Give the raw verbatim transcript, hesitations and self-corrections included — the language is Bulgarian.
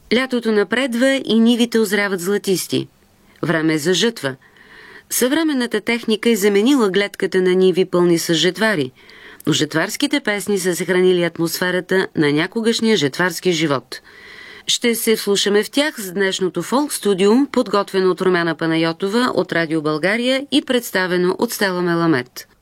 Лятото напредва и нивите озряват златисти. Време е за жътва. Съвременната техника е заменила гледката на ниви пълни с жетвари, но жетварските песни са съхранили атмосферата на някогашния жетварски живот. Ще се вслушаме в тях с днешното фолк студио, подготвено от Румяна Панайотова от Радио България и представено от Стела Меламед.